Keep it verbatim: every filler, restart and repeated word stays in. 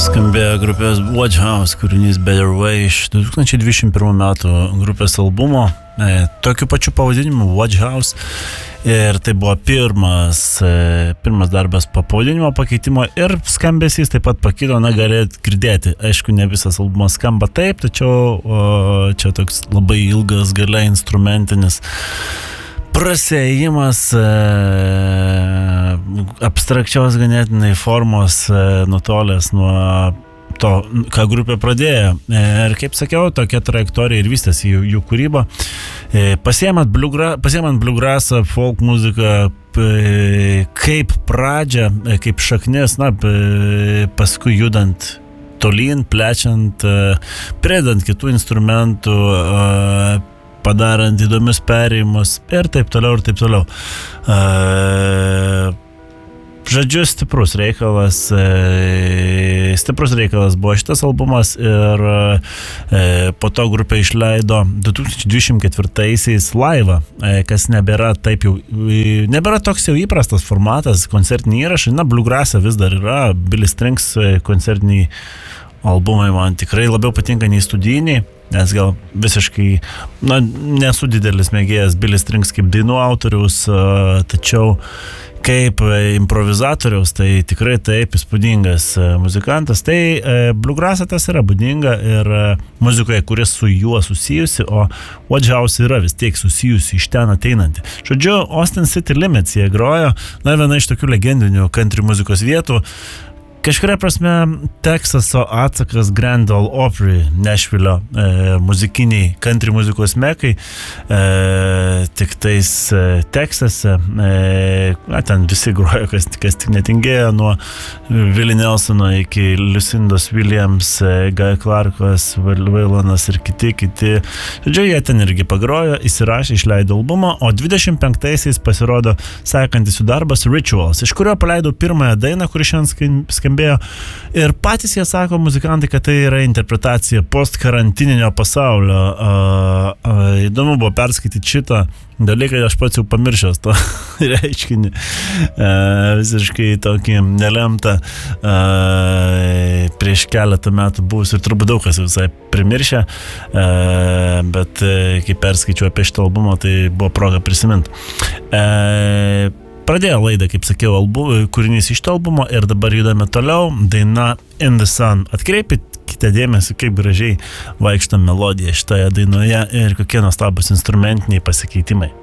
Skambėjo grupės Watchhouse kūrinys Better Way iš du tūkstančiai dvidešimt pirmų metų grupės albumo, e, tokiu pačiu pavadinimu Watchhouse. Ir tai buvo pirmas, e, pirmas darbas po pavadinimo pakeitimo ir skambesys taip pat pakito, na galėt girdėti. Aišku, ne visas albumas skamba taip, tačiau o, čia toks labai ilgas galia instrumentinis prasėjimas e, abstrakčios ganėtinai formos e, nutolęs nuo to, ką grupė pradėjo. E, ir kaip sakiau, tokia trajektorija ir vystėsi jų, jų kūryba. E, pasiemant bluegrassą, folk muziką e, kaip pradžią, e, kaip šaknis, na, e, paskui judant tolyn, plečiant, e, pridant kitų instrumentų, e, padarant įdomius perėjimus ir taip toliau ir taip toliau. E, žodžiu, stiprus reikalas, e, stiprus reikalas buvo šitas albumas ir e, po to grupė išleido du tūkstančiai dvidešimt ketvirtaisiais laivą, e, kas nebėra taip jau, e, nebėra toks jau įprastas formatas, koncertiniai įrašai, na, bluegrassą vis dar yra, Billy Strings koncertiniai albumai man tikrai labiau patinka nei studijiniai, nes gal visiškai, na, nesu didelis mėgėjas Billy Strings kaip dainų autoriaus, tačiau kaip improvizatoriaus, tai tikrai taip įspūdingas muzikantas. Tai bluegrassą tas yra būdinga ir muzikoje, kuris su juo susijusi, o Watchhouse yra vis tiek susijusi iš ten ateinanti. Žodžiu, Austin City Limits jie grojo, na, viena iš tokių legendinių country muzikos vietų. Kažkuria prasme Teksaso atsakas Grand Ole Opry, Nashville'o e, muzikiniai country muzikos mekai, e, tik tais e, Teksase, e, na, ten visi grojo, kas, kas tik netingėjo, nuo Willie Nelsono iki Lucindos Williams, e, Guy Clarkas, Vailonas ir kiti, kiti. Žodžiu, jie ten irgi pagrojo, įsirašė, išleido albumą, o dvidešimt penktaisiais pasirodo sekantis jų darbas Rituals, iš kurio paleidau pirmąją dainą, kuri šiandien skambėjo. Ir patys jie sako, muzikantai, kad tai yra interpretacija postkarantininio pasaulio. A, a, įdomu buvo perskaityti šitą dalyką, aš pats jau pamiršęs to reiškinį. A, visiškai tokį nelemtą a, prieš keletą metų buvus ir turbūt daug kas visai primiršę, a, bet a, kai perskaičiau apie šitą albumą, tai buvo proga prisiminti. A, Pradėjo laidą, kaip sakiau, albu, kūrinys iš to albumo ir dabar judame toliau. Daina In the Sun. Atkreipkite dėmesį, kaip gražiai vaikšto melodija šitoje dainoje ir kokie nuostabus instrumentiniai pasikeitimai.